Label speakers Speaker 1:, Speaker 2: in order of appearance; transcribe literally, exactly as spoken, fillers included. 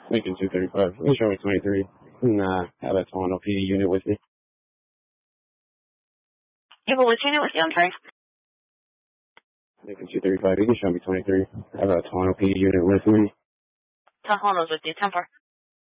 Speaker 1: Lincoln two thirty-five. You can show me twenty-three. Nah, have that Toronto P D unit with me.
Speaker 2: You have a which unit with you, I'm sorry?
Speaker 1: Lincoln two thirty-five. You can show me twenty-three. Have that Toronto P D unit with me.
Speaker 2: Tohono's with you, ten four.